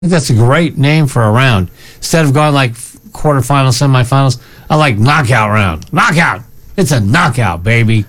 think that's a great name for a round. Instead of going like quarterfinals, semifinals, I like knockout round. Knockout. It's a knockout, baby.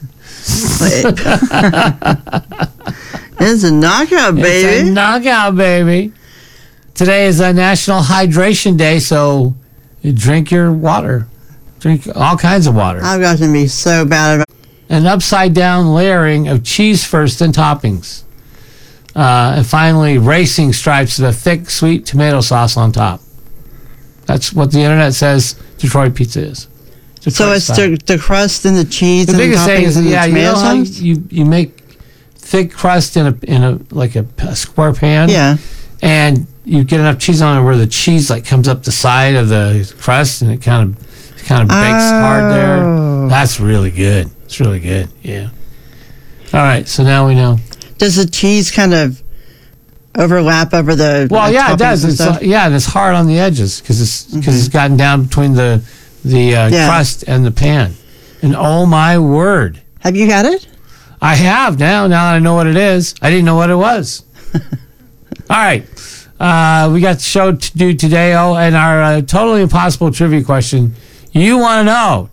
It's a knockout, baby. It's a knockout, baby. Today is a National Hydration Day, so drink your water. Drink all kinds of water. I've got to be so bad about An upside-down layering of cheese first, then toppings. And finally, racing stripes of a thick, sweet tomato sauce on top. That's what the internet says Detroit pizza is. Detroit So it's style. the crust and the cheese The and the biggest thing toppings is, and the yeah, you tomato know how sauce? you make thick crust in a like a square pan? Yeah. And you get enough cheese on it where the cheese like comes up the side of the crust and it kind of bakes hard there. Oh. That's really good. It's really good. Yeah. All right. So now we know. Does the cheese kind of overlap over the Well, yeah, it toppings does. and It's stuff? and it's hard on the edges because it's gotten down between the crust and the pan. And oh my word, Have you had it? I have now. Now that I know what it is, I didn't know what it was. All right, we got the show to do today. Oh, and our totally impossible trivia question. You want to know?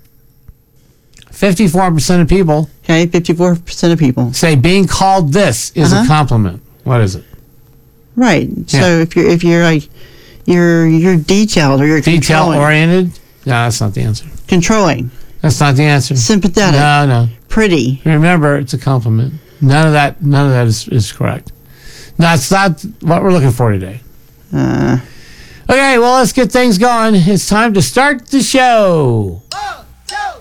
54% of people Okay, 54% of people. say being called this is a compliment. What is it? Right. So Yeah. if you're like you're detailed or you're Detail controlling. oriented? No, that's not the answer. Controlling. That's not the answer. Sympathetic. No. Pretty. Remember, it's a compliment. None of that is correct. That's not what we're looking for today. Okay, well, let's get things going. It's time to start the show.